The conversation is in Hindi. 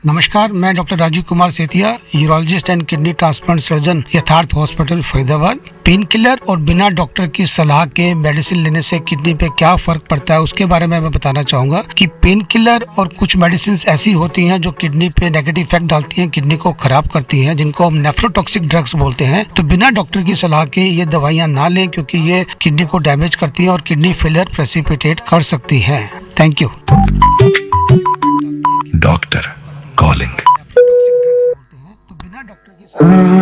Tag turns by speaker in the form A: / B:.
A: नमस्कार, मैं doctor Rajiv Kumar Setia, urologist and kidney transplant surgeon, यथार्थ हॉस्पिटल फरीदाबाद। पेन किलर और बिना डॉक्टर की सलाह के मेडिसिन लेने से किडनी पे क्या फर्क पड़ता है उसके बारे में मैं बताना चाहूंगा कि पेन किलर और कुछ मेडिसिन ऐसी होती हैं जो किडनी पे नेगेटिव इफेक्ट डालती हैं, किडनी को खराब करती हैं, जिनको हम नेफ्रोटॉक्सिक ड्रग्स बोलते हैं। तो बिना डॉक्टर की सलाह के ये दवाइयाँ ना लें, क्योंकि ये किडनी को डैमेज करती है और किडनी फेलियर प्रेसिपिटेट कर सकती है। Thank you.
B: Doctor calling.